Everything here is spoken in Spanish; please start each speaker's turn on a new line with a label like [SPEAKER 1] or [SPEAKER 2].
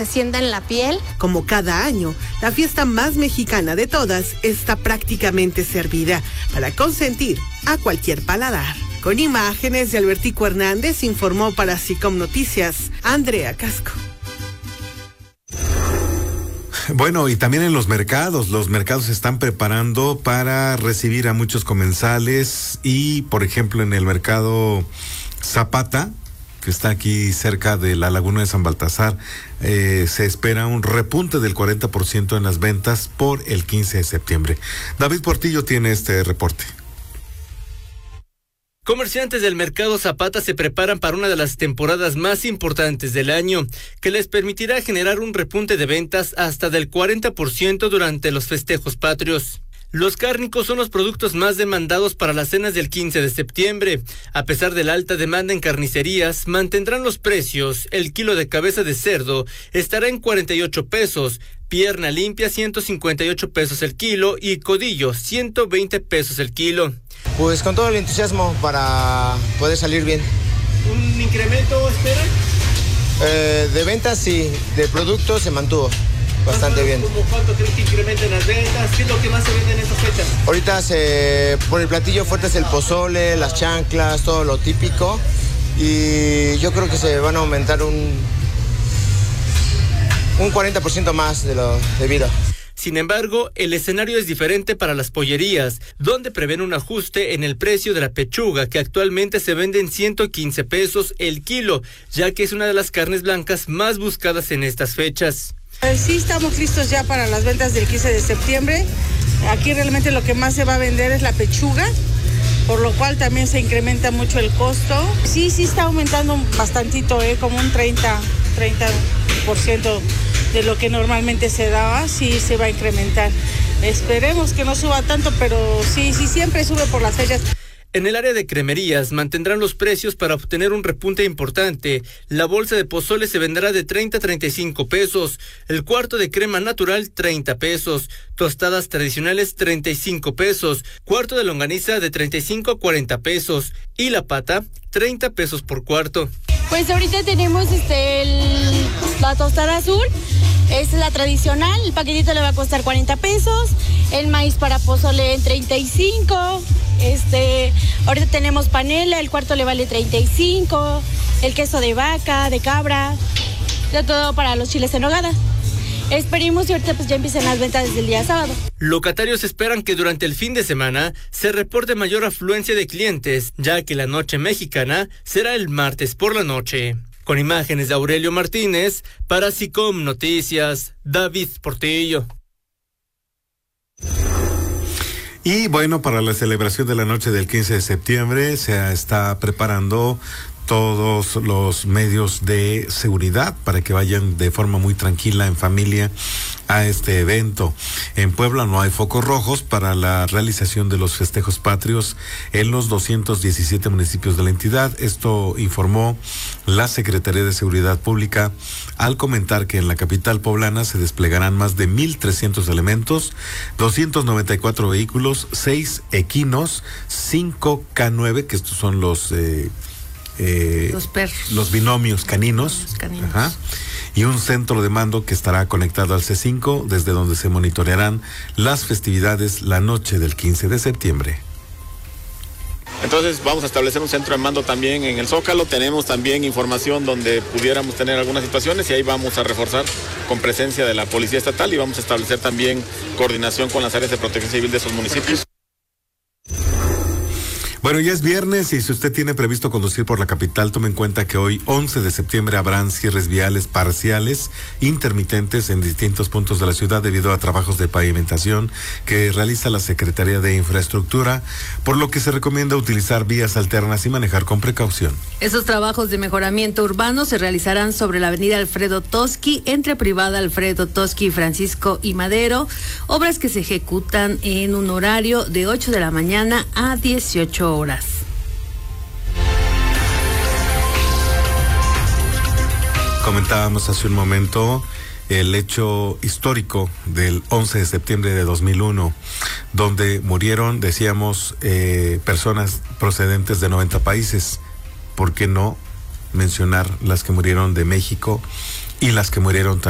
[SPEAKER 1] se sienta en la piel.
[SPEAKER 2] Como cada año, la fiesta más mexicana de todas está prácticamente servida para consentir a cualquier paladar. Con imágenes de Albertico Hernández, informó para SICOM Noticias, Andrea Casco.
[SPEAKER 3] Bueno, y también en los mercados se están preparando para recibir a muchos comensales y, por ejemplo, en el mercado Zapata, que está aquí cerca de la Laguna de San Baltasar, se espera un repunte del 40% en las ventas por el 15 de septiembre. David Portillo tiene este reporte.
[SPEAKER 4] Comerciantes del mercado Zapata se preparan para una de las temporadas más importantes del año, que les permitirá generar un repunte de ventas hasta del 40% durante los festejos patrios. Los cárnicos son los productos más demandados para las cenas del 15 de septiembre. A pesar de la alta demanda en carnicerías, mantendrán los precios. El kilo de cabeza de cerdo estará en 48 pesos, pierna limpia 158 pesos el kilo y codillo 120 pesos el kilo.
[SPEAKER 5] Pues con todo el entusiasmo para poder salir bien.
[SPEAKER 4] ¿Un incremento esperan?
[SPEAKER 5] De ventas sí, de productos se mantuvo bastante bien.
[SPEAKER 4] ¿Cómo cuánto crees que incrementen las ventas? ¿Qué es lo que más se vende en estas fechas?
[SPEAKER 5] Ahorita por el platillo fuerte es el pozole, las chanclas, todo lo típico. Y yo creo que se van a aumentar un 40% más de lo debido.
[SPEAKER 4] Sin embargo, el escenario es diferente para las pollerías, donde prevén un ajuste en el precio de la pechuga, que actualmente se vende en 115 pesos el kilo, ya que es una de las carnes blancas más buscadas en estas fechas.
[SPEAKER 6] Sí, estamos listos ya para las ventas del 15 de septiembre. Aquí realmente lo que más se va a vender es la pechuga, por lo cual también se incrementa mucho el costo. Sí está aumentando bastantito, como un 30% de lo que normalmente se daba, sí se va a incrementar. Esperemos que no suba tanto, pero sí siempre sube por las fechas.
[SPEAKER 4] En el área de cremerías mantendrán los precios para obtener un repunte importante. La bolsa de pozole se venderá de 30 a 35 pesos, el cuarto de crema natural 30 pesos, tostadas tradicionales 35 pesos, cuarto de longaniza de 35 a 40 pesos y la pata 30 pesos por cuarto.
[SPEAKER 1] Pues ahorita tenemos la tostada azul, es la tradicional, el paquetito le va a costar 40 pesos, el maíz para pozole en 35, ahorita tenemos panela, el cuarto le vale 35, el queso de vaca, de cabra, de todo para los chiles en nogada. Esperemos y ahorita pues ya empiecen las ventas desde el día sábado.
[SPEAKER 4] Locatarios esperan que durante el fin de semana se reporte mayor afluencia de clientes, ya que la noche mexicana será el martes por la noche. Con imágenes de Aurelio Martínez, para SICOM Noticias, David Portillo.
[SPEAKER 3] Y bueno, para la celebración de la noche del 15 de septiembre se está preparando todos los medios de seguridad para que vayan de forma muy tranquila en familia a este evento. En Puebla no hay focos rojos para la realización de los festejos patrios en los 217 municipios de la entidad. Esto informó la Secretaría de Seguridad Pública al comentar que en la capital poblana se desplegarán más de 1,300 elementos, 294 vehículos, 6 equinos, 5 K9, que estos son los
[SPEAKER 7] perros,
[SPEAKER 3] los binomios caninos, ajá, y un centro de mando que estará conectado al C5, desde donde se monitorearán las festividades la noche del 15 de septiembre.
[SPEAKER 8] Entonces vamos a establecer un centro de mando también en el Zócalo. Tenemos también información donde pudiéramos tener algunas situaciones y ahí vamos a reforzar con presencia de la Policía Estatal y vamos a establecer también coordinación con las áreas de protección civil de esos municipios.
[SPEAKER 3] Bueno, ya es viernes y si usted tiene previsto conducir por la capital, tome en cuenta que hoy, 11 de septiembre, habrán cierres viales parciales, intermitentes en distintos puntos de la ciudad debido a trabajos de pavimentación que realiza la Secretaría de Infraestructura, por lo que se recomienda utilizar vías alternas y manejar con precaución.
[SPEAKER 7] Esos trabajos de mejoramiento urbano se realizarán sobre la avenida Alfredo Toski, entre Privada Alfredo Toski, Francisco y Madero, obras que se ejecutan en un horario de 8 de la mañana a 18 horas.
[SPEAKER 3] Comentábamos hace un momento el hecho histórico del 11 de septiembre de 2001, donde murieron, decíamos, personas procedentes de 90 países. ¿Por qué no mencionar las que murieron de México y las que murieron también